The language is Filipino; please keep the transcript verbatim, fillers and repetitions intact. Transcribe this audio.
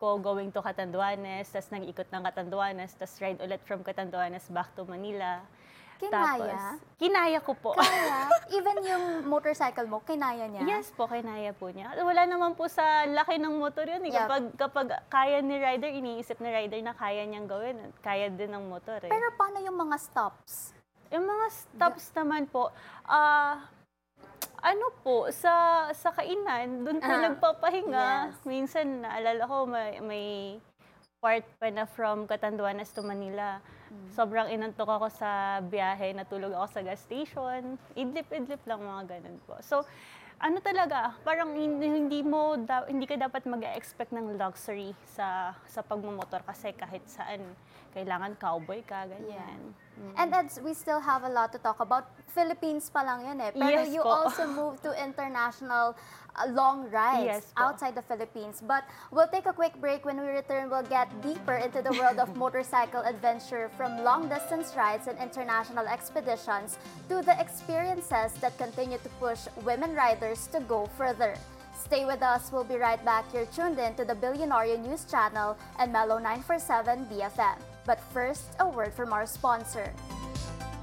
ko going to Catanduanes, tapos nag-ikot ng Catanduanes, tapos ride ulit from Catanduanes back to Manila. Kinaya? Tapos, kinaya ko po. Kaya? Even yung motorcycle mo, kinaya niya? Yes po, kinaya po niya. Wala naman po sa laki ng motor yun. Eh. Yep. Kapag, kapag kaya ni rider, iniisip ni rider na kaya niyang gawin. Kaya din ng motor. Eh. Pero paano yung mga stops? Yung mga stops yeah. naman po, ah... Uh, ano po, sa sa kainan, doon po uh, nagpapahinga. Yes. Minsan, naalala ko, may, may part pa na from Catanduanes to Manila. Mm. Sobrang inantok ako sa biyahe, natulog ako sa gas station. Idlip-idlip lang, mga ganun po. So, ano talaga, parang hindi mo da, hindi ka dapat mag-expect ng luxury sa sa pagmumotor kasi kahit saan kailangan cowboy ka, ganyan. Yeah. Mm. And Eds, we still have a lot to talk about. Philippines pa lang yun eh. Pero yes, you po. also moved to international uh, long rides yes, outside the Philippines. But we'll take a quick break. When we return, we'll get deeper into the world of motorcycle adventure, from long-distance rides and international expeditions to the experiences that continue to push women riders to go further. Stay with us. We'll be right back. You're tuned in to the Billionaire News Channel and Mellow nine four seven B F M. But first, a word from our sponsor.